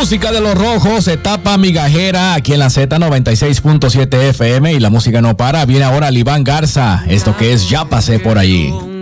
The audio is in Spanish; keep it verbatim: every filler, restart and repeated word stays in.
música de Los Rojos, etapa migajera aquí en la Z noventa y seis punto siete F M y la música no para. Viene ahora Liván Garza, esto que es Ya Pasé Por Allí.